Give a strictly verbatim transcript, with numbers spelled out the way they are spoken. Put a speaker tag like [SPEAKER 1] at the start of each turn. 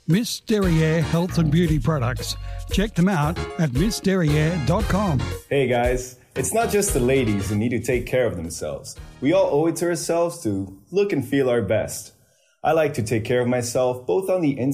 [SPEAKER 1] Miss Derriere Health and Beauty Products. Check them out at miss derriere dot com.
[SPEAKER 2] Hey guys, it's not just the ladies who need to take care of themselves. We all owe it to ourselves to look and feel our best. I like to take care of myself both on the inside